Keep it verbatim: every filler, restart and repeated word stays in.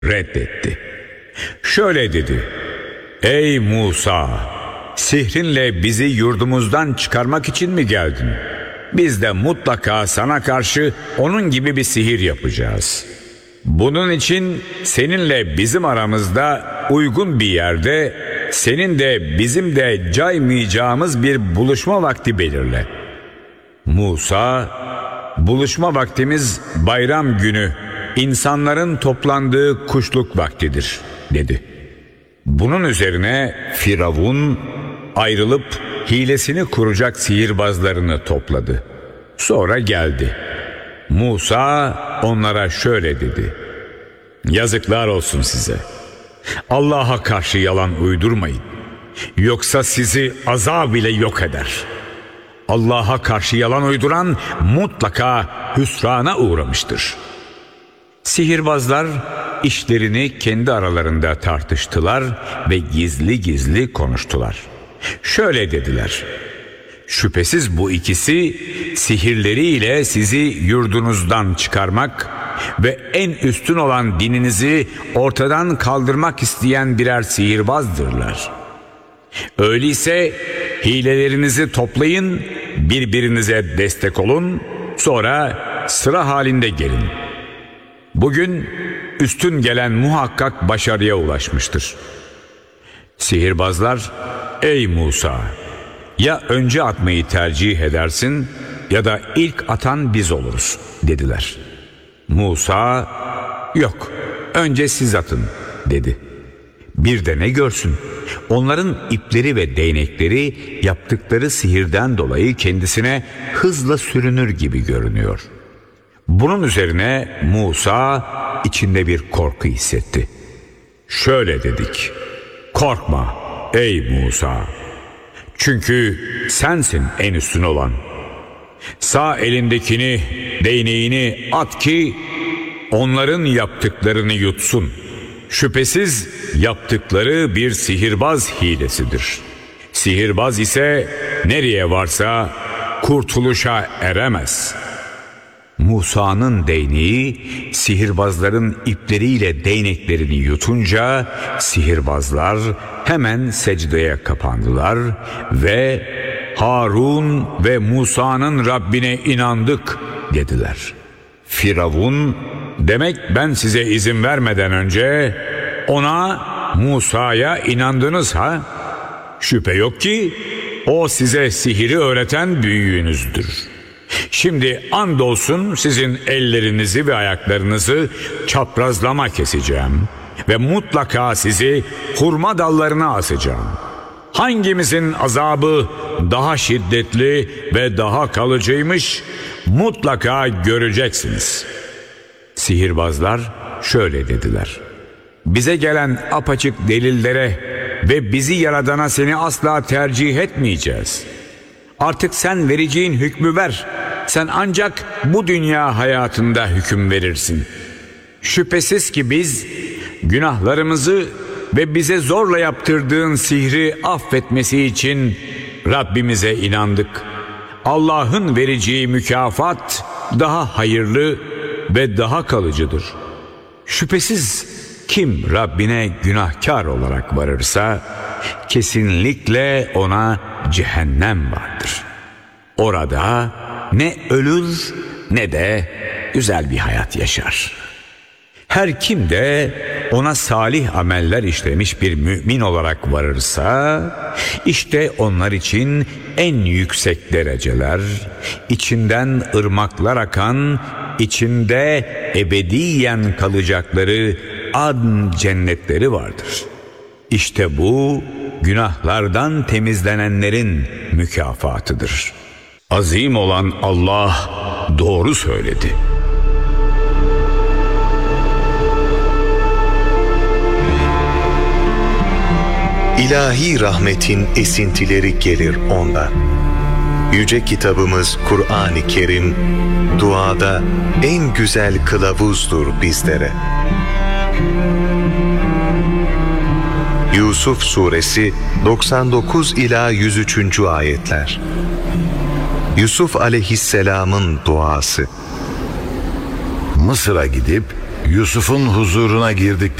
reddetti. Şöyle dedi: Ey Musa! Sihrinle bizi yurdumuzdan çıkarmak için mi geldin? Biz de mutlaka sana karşı onun gibi bir sihir yapacağız. Bunun için seninle bizim aramızda uygun bir yerde, senin de bizim de caymayacağımız bir buluşma vakti belirle. Musa, buluşma vaktimiz bayram günü, insanların toplandığı kuşluk vaktidir dedi. Bunun üzerine Firavun ayrılıp hilesini kuracak sihirbazlarını topladı. Sonra geldi. Musa onlara şöyle dedi: Yazıklar olsun size. Allah'a karşı yalan uydurmayın. Yoksa sizi azab ile yok eder. Allah'a karşı yalan uyduran mutlaka hüsrana uğramıştır. Sihirbazlar işlerini kendi aralarında tartıştılar ve gizli gizli konuştular. Şöyle dediler: Şüphesiz bu ikisi sihirleriyle sizi yurdunuzdan çıkarmak ve en üstün olan dininizi ortadan kaldırmak isteyen birer sihirbazdırlar. Öyleyse hilelerinizi toplayın, birbirinize destek olun, sonra sıra halinde gelin. Bugün üstün gelen muhakkak başarıya ulaşmıştır. Sihirbazlar, ey Musa! Ya önce atmayı tercih edersin ya da ilk atan biz oluruz dediler. Musa, yok, önce siz atın dedi. Bir de ne görsün? Onların ipleri ve değnekleri yaptıkları sihirden dolayı kendisine hızla sürünür gibi görünüyor. Bunun üzerine Musa içinde bir korku hissetti. Şöyle dedik: Korkma ey Musa! Çünkü sensin en üstün olan. Sağ elindekini, değneğini at ki onların yaptıklarını yutsun. Şüphesiz yaptıkları bir sihirbaz hilesidir. Sihirbaz ise nereye varsa kurtuluşa eremez. Musa'nın değneği sihirbazların ipleriyle değneklerini yutunca sihirbazlar hemen secdeye kapandılar ve Harun ve Musa'nın Rabbine inandık dediler. Firavun, demek ben size izin vermeden önce ona, Musa'ya inandınız ha? Şüphe yok ki o size sihiri öğreten büyüğünüzdür. Şimdi andolsun sizin ellerinizi ve ayaklarınızı çaprazlama keseceğim ve mutlaka sizi hurma dallarına asacağım. Hangimizin azabı daha şiddetli ve daha kalıcıymış mutlaka göreceksiniz. Sihirbazlar şöyle dediler: Bize gelen apaçık delillere ve bizi yaradana seni asla tercih etmeyeceğiz. Artık sen vereceğin hükmü ver. Sen ancak bu dünya hayatında hüküm verirsin. Şüphesiz ki biz günahlarımızı ve bize zorla yaptırdığın sihri affetmesi için Rabbimize inandık. Allah'ın vereceği mükafat daha hayırlı ve daha kalıcıdır. Şüphesiz kim Rabbine günahkar olarak varırsa kesinlikle ona cehennem vardır. Orada ne ölür ne de güzel bir hayat yaşar. Her kim de ona salih ameller işlemiş bir mümin olarak varırsa işte onlar için en yüksek dereceler, içinden ırmaklar akan, içinde ebediyen kalacakları adn cennetleri vardır. İşte bu günahlardan temizlenenlerin mükafatıdır. Azim olan Allah doğru söyledi. İlahi rahmetin esintileri gelir ondan. Yüce kitabımız Kur'an-ı Kerim, duada en güzel kılavuzdur bizlere. Yusuf Suresi doksan dokuz ila yüz üçüncü ayetler. Yusuf Aleyhisselam'ın duası. Mısır'a gidip Yusuf'un huzuruna girdik.